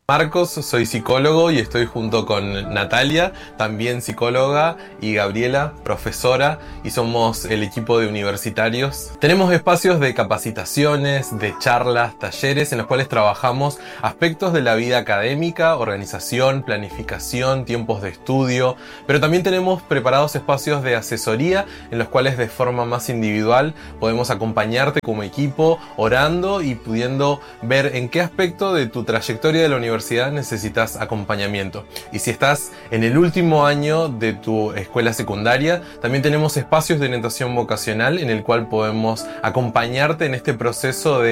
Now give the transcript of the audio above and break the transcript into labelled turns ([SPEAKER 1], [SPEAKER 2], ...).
[SPEAKER 1] Marcos, soy psicólogo y estoy junto con Natalia, también psicóloga, y Gabriela, profesora, y somos el equipo de universitarios. Tenemos espacios de capacitaciones, de charlas, talleres en los cuales trabajamos aspectos de la vida académica, organización, planificación, tiempos de estudio, pero también tenemos preparados espacios de asesoría en los cuales de forma más individual podemos acompañarte como equipo, orando y pudiendo ver en qué aspecto de tu trayectoria de la universidad necesitas acompañamiento. Y si estás en el último año de tu escuela secundaria, también tenemos espacios de orientación vocacional en el cual podemos acompañarte en este proceso de